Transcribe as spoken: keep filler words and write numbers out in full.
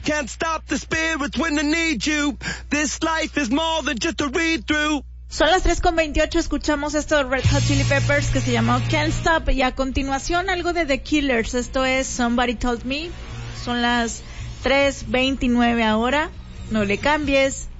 Can't stop the spirits when they need you. This life is more than just a read-through. Son las tres con veintiocho, escuchamos esto de Red Hot Chili Peppers que se llamó Can't Stop, y a continuación algo de The Killers, esto es Somebody Told Me. Son las tres veintinueve ahora, no le cambies,